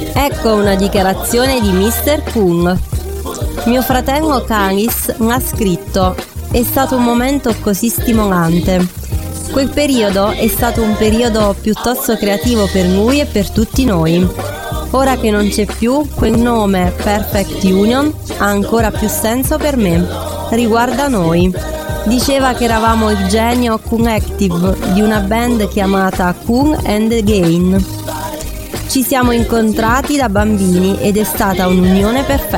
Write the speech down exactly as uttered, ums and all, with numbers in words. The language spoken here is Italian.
Ecco una dichiarazione di mister Kung. Mio fratello Canis mi ha scritto: è stato un momento così stimolante. Quel periodo è stato un periodo piuttosto creativo per lui e per tutti noi. Ora che non c'è più, quel nome Perfect Union ha ancora più senso per me. Riguarda noi. Diceva che eravamo il genio collective di una band chiamata Kung and Gain. Ci siamo incontrati da bambini ed è stata un'unione perfetta.